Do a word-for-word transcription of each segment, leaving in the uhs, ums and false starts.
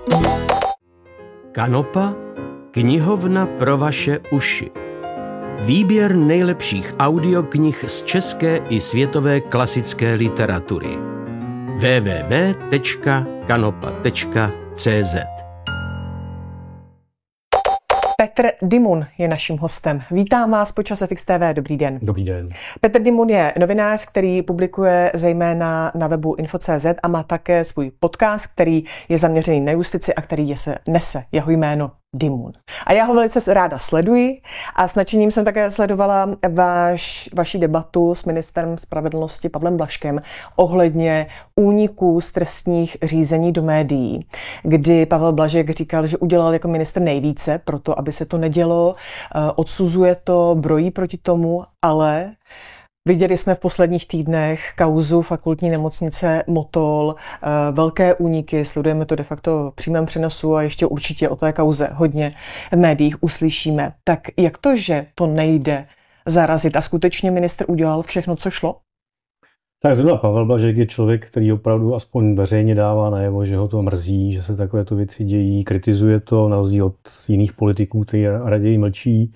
Kanopa, knihovna pro vaše uši. Výběr nejlepších audioknih z české i světové klasické literatury. w w w tečka kanopa tečka c z Petr Dimun je naším hostem. Vítám vás po Čas F X T V. Dobrý den. Dobrý den. Petr Dimun je novinář, který publikuje zejména na webu info tečka cé zet a má také svůj podcast, který je zaměřený na justici a který je se nese jeho jméno Dimun. A já ho velice ráda sleduji a s nadšením jsem také sledovala vaš, vaši debatu s ministrem spravedlnosti Pavlem Blažkem ohledně úniků z trestních řízení do médií, kdy Pavel Blažek říkal, že udělal jako ministr nejvíce pro to, aby se to nedělo, odsuzuje to, brojí proti tomu, ale viděli jsme v posledních týdnech kauzu fakultní nemocnice Motol, velké úniky, sledujeme to de facto v přímém přenosu a ještě určitě o té kauze hodně v médiích uslyšíme. Tak jak to, že to nejde zarazit a skutečně ministr udělal všechno, co šlo? Tak zrovna Pavel Blažek je člověk, který opravdu aspoň veřejně dává najevo, že ho to mrzí, že se takovéto věci dějí, kritizuje to na rozdíl od jiných politiků, kteří raději mlčí.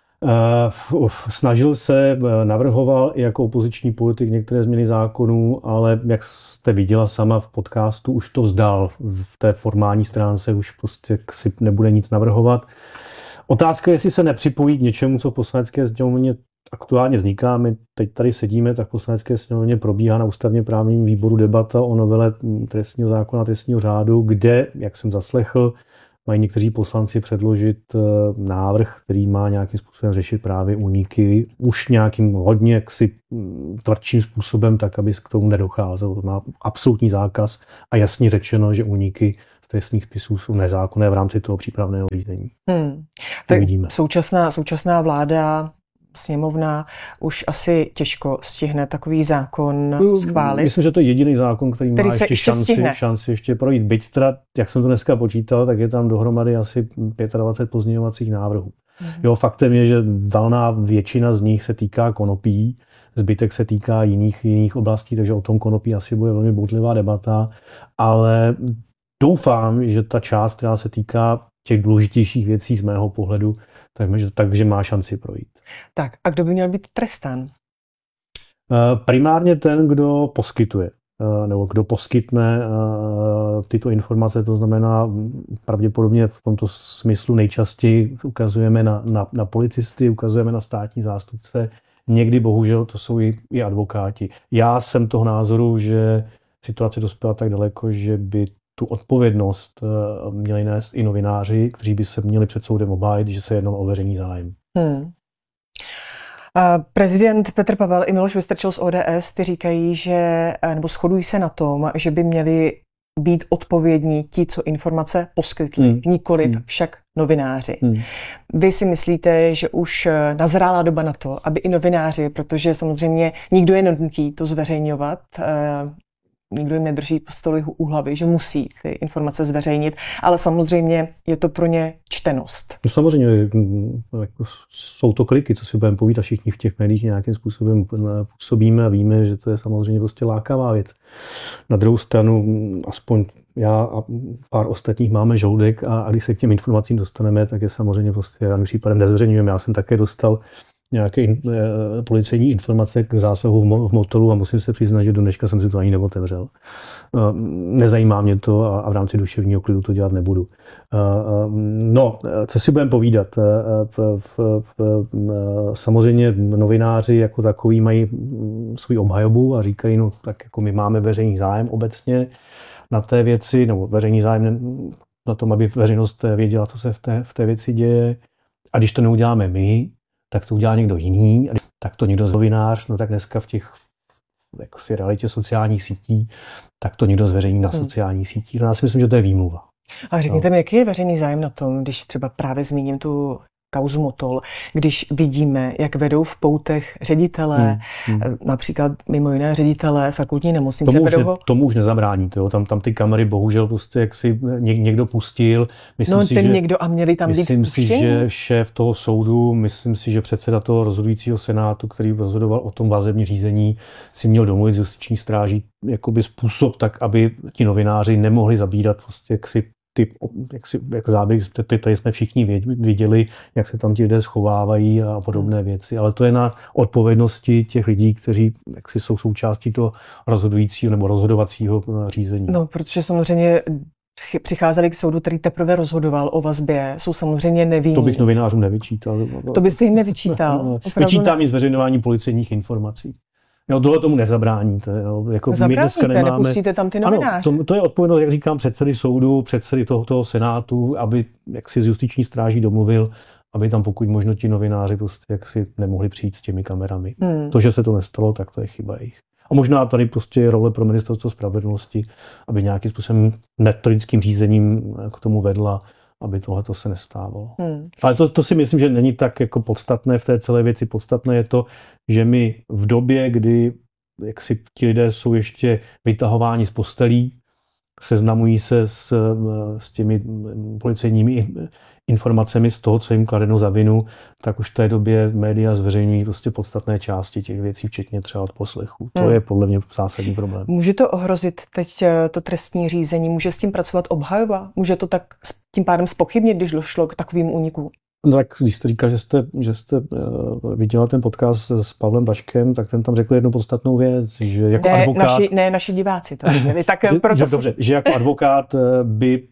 Uh, snažil se, navrhoval i jako opoziční politik některé změny zákonů, ale jak jste viděla sama v podcastu, už to vzdal. V té formální stránce už prostě si nebude nic navrhovat. Otázka je, jestli se nepřipojí k něčemu, co v Poslanecké sněmovně aktuálně vzniká. My teď tady sedíme, tak v Poslanecké sněmovně probíhá na ústavně právním výboru debata o novele trestního zákona, trestního řádu, kde, jak jsem zaslechl, mají někteří poslanci předložit návrh, který má nějakým způsobem řešit právě úniky už nějakým hodně jaksi tvrdším způsobem, tak aby k tomu nedocházelo. To má absolutní zákaz a jasně řečeno, že úniky z trestních spisů jsou nezákonné v rámci toho přípravného řízení. Hmm. Tak vidíme. Současná, současná vláda, sněmovna už asi těžko stihne takový zákon schválit. Myslím, že to je jediný zákon, který, který má ještě šanci, šanci ještě projít. Byť teda, jak jsem to dneska počítal, tak je tam dohromady asi dvacet pět pozměňovacích návrhů. Mm. Jo, faktem je, že valná většina z nich se týká konopí, zbytek se týká jiných, jiných oblastí, takže o tom konopí asi bude velmi bouřlivá debata, ale doufám, že ta část, která se týká těch důležitějších věcí z mého pohledu, takže, takže má šanci projít. Tak a kdo by měl být trestán? Primárně ten, kdo poskytuje, nebo kdo poskytne tyto informace, to znamená pravděpodobně v tomto smyslu nejčastěji ukazujeme na, na, na policisty, ukazujeme na státní zástupce, někdy bohužel to jsou i, i advokáti. Já jsem toho názoru, že situace dospěla tak daleko, že by tu odpovědnost měli nést i novináři, kteří by se měli před soudem obhájit, že se jednalo o veřejný zájem. Hmm. Prezident Petr Pavel i Miloš Vystrčil z O D S ty říkají, že, nebo shodují se na tom, že by měli být odpovědní ti, co informace poskytli, hmm. nikoliv hmm. však novináři. Hmm. Vy si myslíte, že už nazrála doba na to, aby i novináři, protože samozřejmě nikdo je nenutí to zveřejňovat, nikdo jim nedrží stoli u hlavy, že musí ty informace zveřejnit, ale samozřejmě je to pro ně čtenost. No samozřejmě, jako jsou to kliky, co si budeme povídat, všichni v těch médiích nějakým způsobem působíme a víme, že to je samozřejmě prostě lákavá věc. Na druhou stranu, aspoň já a pár ostatních máme žoudek a, a když se k těm informacím dostaneme, tak je samozřejmě prostě žádným případem nezveřejňujeme. Já jsem také dostal nějaké in, e, policejní informace k zásahu v, mo, v Motolu a musím se přiznat, že do dneška jsem si to ani neotevřel. E, nezajímá mě to a, a v rámci duševního klidu to dělat nebudu. E, no, co si budeme povídat? E, v, v, v, samozřejmě novináři jako takový mají svůj obhajobu a říkají, no tak jako my máme veřejný zájem obecně na té věci, nebo veřejný zájem na tom, aby veřejnost věděla, co se v té, v té věci děje. A když to neuděláme my, tak to udělá někdo jiný, tak to někdo z novinář, no tak dneska v těch jako si realitě sociálních sítí, tak to někdo zveřejní na hmm. sociálních sítích. No já si myslím, že to je výmluva. A řekněte mi, jaký je veřejný zájem na tom, když třeba právě zmíním tu kauzu Motol, když vidíme, jak vedou v poutech ředitelé, hmm. Hmm. například mimo jiné ředitelé fakultní nemocnice. Tomu už, ne, tomu už nezabrání, to jo? Tam, tam ty kamery bohužel prostě jak si něk, někdo pustil. Myslím no si, ten že, někdo a měli tam Myslím být si, že šéf toho soudu, myslím si, že předseda toho rozhodujícího senátu, který rozhodoval o tom vazebním řízení, si měl domluvit s justiční stráží jakoby způsob tak, aby ti novináři nemohli zabírat prostě jaksi ty, jak si, jak záběr, ty, tady jsme všichni viděli, jak se tam ti lidé schovávají a podobné hmm. věci, ale to je na odpovědnosti těch lidí, kteří jak si jsou součástí toho rozhodujícího nebo rozhodovacího řízení. No, protože samozřejmě přicházeli k soudu, který teprve rozhodoval o vazbě, jsou samozřejmě nevinní. To bych novinářům nevyčítal. To byste jim nevyčítal? Vyčítám jim zveřejňování policejních informací. Jo, tohle tomu nezabráníte. Jo. Jako my dneska nemáme... nepustíte tam ty novináře. Ano, to, to je odpovědnost, jak říkám, předsedy soudu, předsedy tohoto senátu, aby jak si z justiční stráží domluvil, aby tam pokud možno ti novináři prostě jak si nemohli přijít s těmi kamerami. Hmm. To, že se to nestalo, tak to je chyba jejich. A možná tady prostě je role pro ministerstvo spravedlnosti, aby nějakým způsobem metodickým řízením k tomu vedla, aby tohleto se nestávalo. Hmm. Ale to, to si myslím, že není tak jako podstatné v té celé věci. Podstatné je to, že my v době, kdy jak si ti lidé jsou ještě vytahováni z postelí, seznamují se s, s těmi policejními informacemi z toho, co jim kladeno za vinu, tak už v té době média zveřejňují prostě podstatné části těch věcí, včetně třeba odposlechů. To hmm. je podle mě zásadní problém. Může to ohrozit teď to trestní řízení? Může s tím pracovat obhajoba? Může to tak tím pádem zpochybnit, když došlo k takovým únikům? No tak když jste říkal, že jste, že jste uh, viděla ten podcast s Pavlem Vaškem, tak ten tam řekl jednu podstatnou věc, že jako ne, advokát... Naši, ne, naši diváci to viděli. Tak že, proto že, si... dobře, že jako advokát by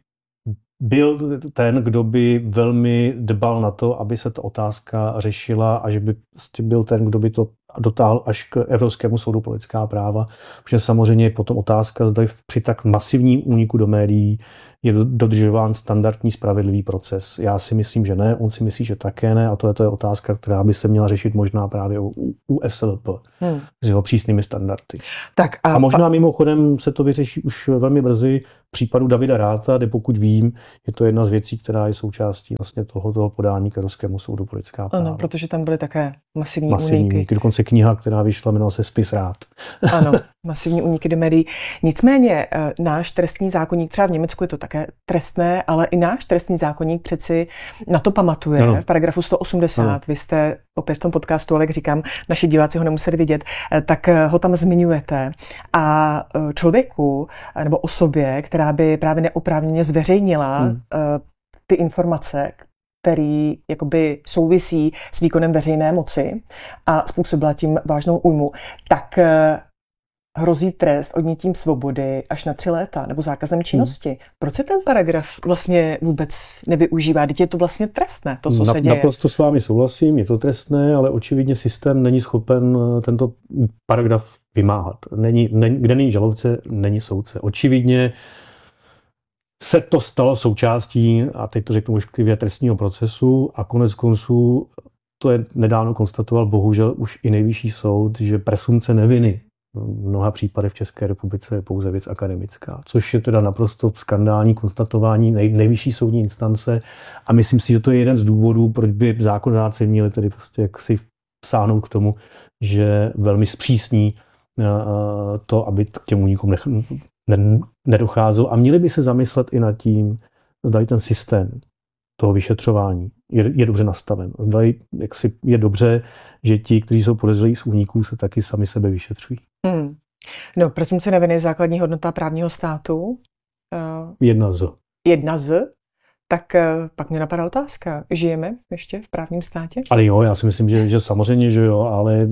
byl ten, kdo by velmi dbal na to, aby se ta otázka řešila a že by byl ten, kdo by to dotáhl až k Evropskému soudu pro lidská práva. Protože samozřejmě je potom otázka, zda při tak masivním úniku do médií je dodržován standardní spravedlivý proces. Já si myslím, že ne, on si myslí, že také ne a to je, to je otázka, která by se měla řešit možná právě u, u S L P hmm. s jeho přísnými standardy. Tak a, a možná pa... mimochodem se to vyřeší už velmi brzy v případu Davida Ratha, kde pokud vím, je to jedna z věcí, která je součástí vlastně toho, toho podání k Evropskému soudu pro lidská práva. Ano, protože tam byly také masivní, masivní úniky. Dokonce kniha, která vyšla, jmenovala se Spis Rath. Ano, masivní úniky do médií. Nicméně náš trestní zákoník, třeba v Německu je to také trestné, ale i náš trestní zákoník přeci na to pamatuje. Ano. V paragrafu sto osmdesát, ano. Vy jste opět v tom podcastu, ale jak říkám, naši diváci ho nemuseli vidět, tak ho tam zmiňujete. A člověku nebo osobě, která by právě neoprávněně zveřejnila hmm. ty informace, který jakoby souvisí s výkonem veřejné moci a způsobila tím vážnou újmu, tak hrozí trest odnětím svobody až na tři léta nebo zákazem činnosti. Hmm. Proč se ten paragraf vlastně vůbec nevyužívá? Teď je to vlastně trestné, to, co na, se děje. Naprosto s vámi souhlasím, je to trestné, ale očividně systém není schopen tento paragraf vymáhat. Není, není, kde není žalobce, není soudce. Očividně se to stalo součástí, a teď to řeknu ošklivě, trestního procesu a konec konců to je nedávno konstatoval bohužel už i nejvyšší soud, že presumpce neviny v mnoha případech v České republice je pouze věc akademická, což je teda naprosto skandální konstatování nej, nejvyšší soudní instance a myslím si, že to je jeden z důvodů, proč by zákonodárci měli tedy prostě jaksi sáhnout k tomu, že velmi zpřísní to, aby k těm únikům nech, ne, nedocházelo a měli by se zamyslet i nad tím, zda ten systém toho vyšetřování je, je dobře nastaven. Zda jaksi je dobře, že ti, kteří jsou podezřelí z úniků, se taky sami sebe vyšetřují. Hmm. No, presumpce neviny je základní hodnota právního státu. Uh, jedna z. Jedna z. Tak uh, pak mě napadá otázka. Žijeme ještě v právním státě? Ale jo, já si myslím, že, že samozřejmě, že jo, ale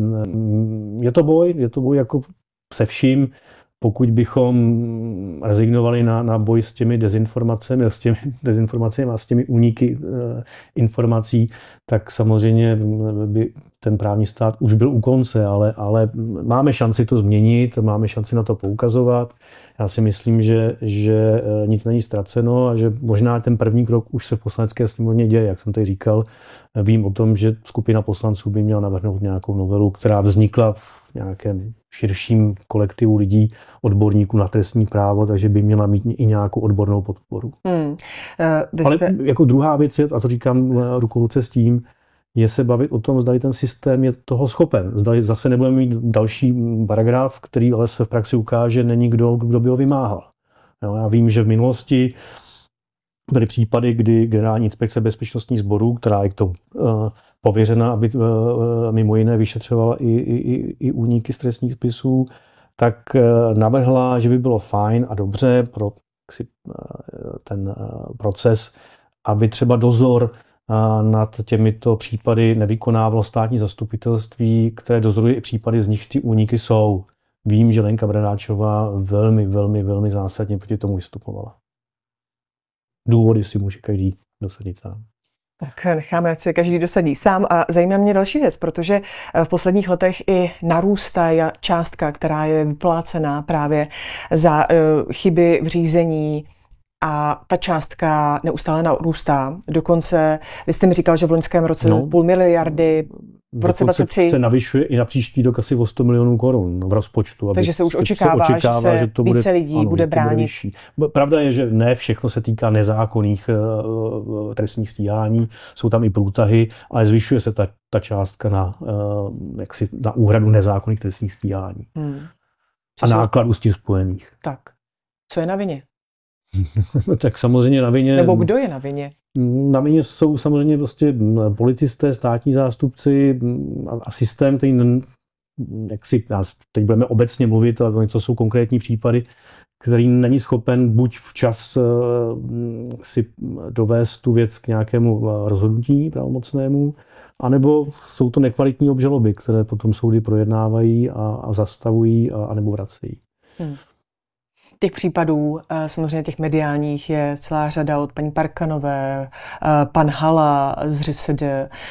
je to boj, je to boj jako se vším. Pokud bychom rezignovali na, na boj s těmi dezinformacemi, s těmi dezinformacemi a s těmi úniky e, informací, tak samozřejmě by ten právní stát už byl u konce, ale, ale máme šanci to změnit, máme šanci na to poukazovat. Já si myslím, že, že nic není ztraceno a že možná ten první krok už se v Poslanecké sněmovně děje, jak jsem tady říkal. Vím o tom, že skupina poslanců by měla navrhnout nějakou novelu, která vznikla v nějakém širším kolektivu lidí, odborníků na trestní právo, takže by měla mít i nějakou odbornou podporu. Hmm. Uh, Ale jste... jako druhá věc je, a to říkám ruku v ruce s tím, je se bavit o tom, zda ten systém je toho schopen. Zda zase nebudeme mít další paragraf, který ale se v praxi ukáže, není kdo, kdo by ho vymáhal. Jo, já vím, že v minulosti byly případy, kdy Generální inspekce bezpečnostních sborů, která je k tomu uh, pověřena, aby uh, mimo jiné vyšetřovala i, i, i úniky z trestních spisů, tak uh, navrhla, že by bylo fajn a dobře pro ten proces, aby třeba dozor nad těmito případy nevykonávalo státní zastupitelství, které dozoruje i případy, z nich ty úniky jsou. Vím, že Lenka Bradáčová velmi, velmi, velmi zásadně proti tomu vystupovala. Důvody si může každý dosadit sám. Tak necháme, ať se každý dosadí sám. A zajímá mě další věc, protože v posledních letech i narůstá částka, která je vyplácená právě za chyby v řízení, a ta částka neustále narůstá. Dokonce, vy jste mi říkal, že v loňském roce no, půl miliardy, v roce dvacet tři se navyšuje i na příští rok asi o sto milionů korun v rozpočtu. Takže se už očekává, se očekává, že se že to bude, více lidí ano, bude bránit. Bude Pravda je, že ne všechno se týká nezákonných uh, trestních stíhání, jsou tam i průtahy, ale zvyšuje se ta, ta částka na, uh, jaksi, na úhradu nezákonných trestních stíhání. Hmm. A jsou... nákladů s tím spojených. Tak, co je na vině? Tak samozřejmě na vině... Nebo kdo je na vině? Na vině jsou samozřejmě prostě policisté, státní zástupci a systém, který, jak si, teď budeme obecně mluvit, ale to jsou konkrétní případy, který není schopen buď včas si dovést tu věc k nějakému rozhodnutí pravomocnému, anebo jsou to nekvalitní obžaloby, které potom soudy projednávají a, a zastavují a, a nebo vracejí. Hmm. Těch případů, samozřejmě těch mediálních, je celá řada od paní Parkanové, pan Hala z ŘSD.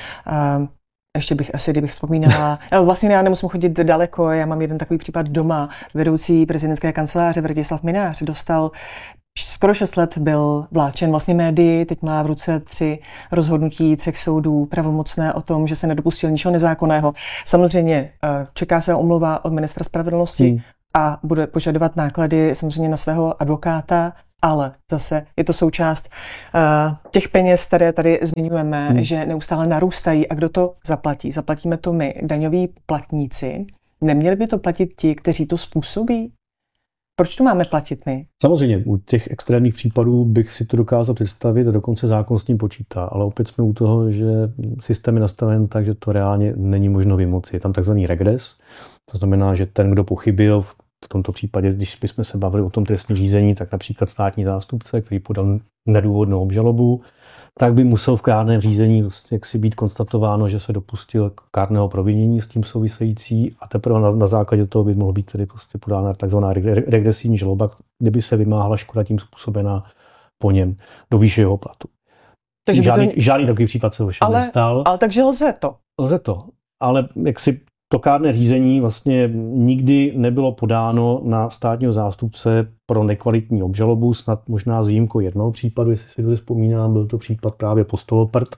Ještě bych asi, kdybych vzpomínala, vlastně já nemusím chodit daleko, já mám jeden takový případ doma. Vedoucí prezidentské kanceláře Vratislav Mynář dostal skoro šest let, byl vláčen vlastně médii, teď má v ruce tři rozhodnutí třech soudů pravomocné o tom, že se nedopustil ničeho nezákonného. Samozřejmě čeká se omluva od ministra spravedlnosti, hmm. a bude požadovat náklady samozřejmě na svého advokáta, ale zase je to součást uh, těch peněz, které tady zmiňujeme, hmm. že neustále narůstají. A kdo to zaplatí? Zaplatíme to my, daňoví platníci. Neměli by to platit ti, kteří to způsobí? Proč to máme platit my? Samozřejmě, u těch extrémních případů bych si to dokázal představit a dokonce zákon s tím počítá, ale opět jsme u toho, že systém je nastaven tak, že to reálně není možno vymoci. Je tam takzvaný regres, to znamená, že ten, kdo pochybil, v tomto případě, když bychom se bavili o tom trestním řízení, tak například státní zástupce, který podal nedůvodnou obžalobu, tak by musel v kárném řízení jaksi být konstatováno, že se dopustil kárného provinění s tím související a teprve na, na základě toho by mohl být tedy prostě podána takzvaná regresivní žaloba, kde by se vymáhala škoda tím způsobená po něm do výše jeho platu. Takže žádný, to... žádný takový případ se ovšem ale, nestal. Ale takže lze to. Lze to, ale jak si to kárné řízení vlastně nikdy nebylo podáno na státního zástupce pro nekvalitní obžalobu, snad možná s výjimkou jednoho případu, jestli si to vzpomínám, byl to případ právě Postoloprt.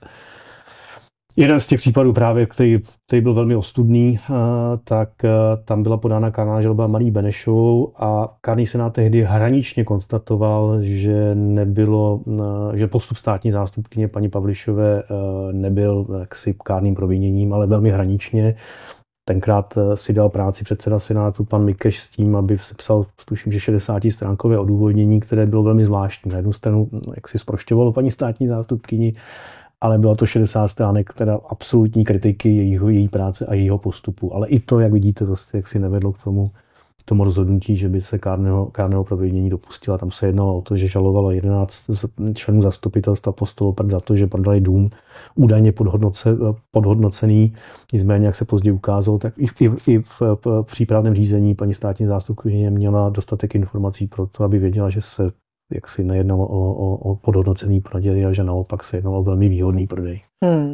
Jeden z těch případů právě, který, který byl velmi ostudný, tak tam byla podána kárná žaloba Marii Benešovou a kárný senát tehdy hraničně konstatoval, že nebylo, že postup státní zástupkyně paní Pavlišové nebyl jaksi kárným proviněním, ale velmi hraničně. Tenkrát si dal práci předseda senátu pan Mikeš s tím, aby sepsal, tuším, že šedesátistránkové odůvodnění, které bylo velmi zvláštní. Na jednu stranu, jak si zprošťovalo paní státní zástupkyni, ale bylo to šedesát stránek teda absolutní kritiky jejího, její práce a jejího postupu. Ale i to, jak vidíte, vlastně, jak si nevedlo k tomu, k tomu rozhodnutí, že by se kárného, kárného provinění dopustila. Tam se jednalo o to, že žalovalo jedenáct členů zastupitelstva Postoloprt za to, že prodali dům údajně podhodnoce, podhodnocený. Nicméně, jak se později ukázalo, tak i, i, i v, v přípravném řízení paní státní zástupkyně měla dostatek informací pro to, aby věděla, že se jaksi nejednalo o, o, o podhodnocený prodej a že naopak se jednalo o velmi výhodný prodej. Hmm.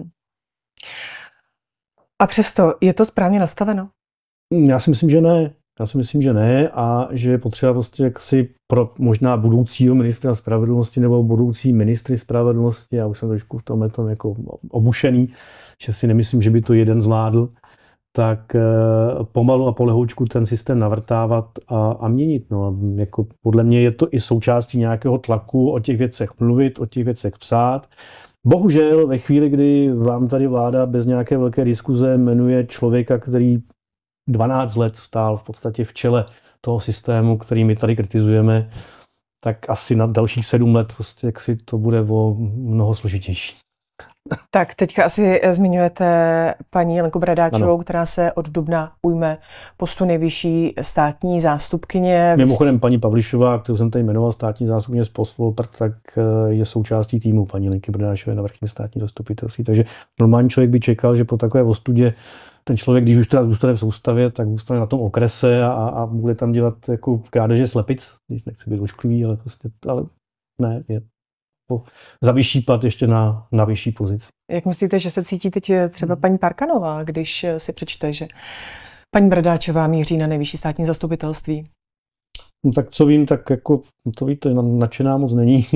A přesto je to správně nastaveno? Já si myslím, že ne. Já si myslím, že ne a že je potřeba prostě jaksi pro možná budoucího ministra spravedlnosti nebo budoucí ministry spravedlnosti, já už jsem trošku v tomhle tom jako obušený, že si nemyslím, že by to jeden zvládl, tak pomalu a polehoučku ten systém navrtávat a, a měnit. No, jako podle mě je to i součástí nějakého tlaku o těch věcech mluvit, o těch věcech psát. Bohužel ve chvíli, kdy vám tady vláda bez nějaké velké diskuze jmenuje člověka, který dvanáct let stál v podstatě v čele toho systému, který my tady kritizujeme, tak asi na dalších sedm let prostě, jak si to bude o mnoho složitější. Tak teďka asi zmiňujete paní Lenku Bradáčovou, ano. která se od dubna ujme postu nejvyšší státní zástupkyně. Mimochodem paní Pavlišová, kterou jsem tady jmenoval státní zástupkyně z Posloprt, tak je součástí týmu paní Lenky Bradáčové na vrchním státní zastupitelství. Takže normální člověk by čekal, že po takové ostudě ten člověk, když už teda zůstane v soustavě, tak zůstane na tom okrese a, a bude tam dělat jako krádeže slepic, když nechci být ošklivý, ale prostě, ale ne, je po, za vyšší plat ještě na, na vyšší pozici. Jak myslíte, že se cítí teď třeba paní Parkanová, když si přečte, že paní Bradáčová míří na nejvyšší státní zastupitelství? No tak co vím, tak jako, to víte, nadšená moc není,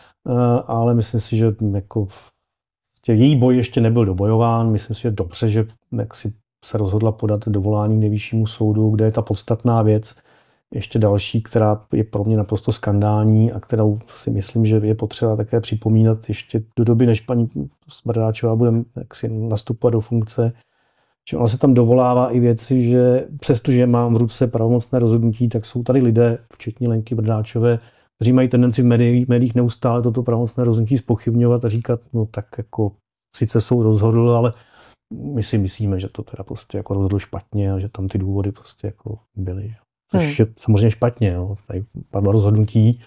ale myslím si, že jako její boj ještě nebyl dobojován. Myslím si, že dobře, že jak si se rozhodla podat dovolání k nejvyššímu soudu, kde je ta podstatná věc. Ještě další, která je pro mě naprosto skandální a kterou si myslím, že je potřeba také připomínat ještě do doby, než paní Bradáčová bude jaksi nastupovat do funkce. Že ona se tam dovolává i věci, že přestože mám v ruce pravomocné rozhodnutí, tak jsou tady lidé, včetně Lenky Bradáčové, kteří mají tendenci v médiích, médiích neustále toto pravomocné rozhodnutí zpochybňovat a říkat, no tak jako sice soud rozhodl, ale my si myslíme, že to teda prostě jako rozhodl špatně a že tam ty důvody prostě jako byly. Což je samozřejmě špatně. Jo. Tady padlo rozhodnutí.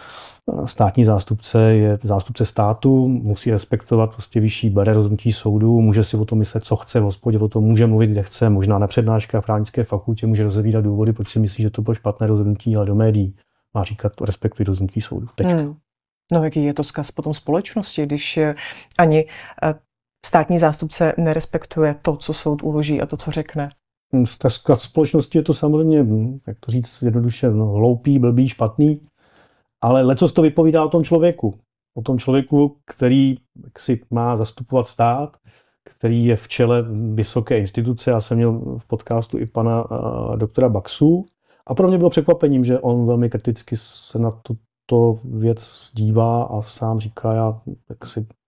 Státní zástupce je zástupce státu, musí respektovat prostě vyšší, bere rozhodnutí soudu, může si o tom myslet, co chce v hospodě, o tom může mluvit, kde chce, možná na přednáškách v právnické fakultě může rozebírat důvody, proč si myslí, že to bylo špatné rozhodnutí, ale do médií má říkat, respektuj rozhodnutí soudu. Tečka. Hmm. No jaký je to vzkaz potom společnosti, když ani státní zástupce nerespektuje to, co soud uloží a to, co řekne? Vzkaz společnosti je to samozřejmě, jak to říct jednoduše, no, hloupý, blbý, špatný, ale lecos to vypovídá o tom člověku. O tom člověku, který si má zastupovat stát, který je v čele vysoké instituce. Já jsem měl v podcastu i pana uh, doktora Baxu a pro mě bylo překvapením, že on velmi kriticky se na tuto věc dívá a sám říká, já tak si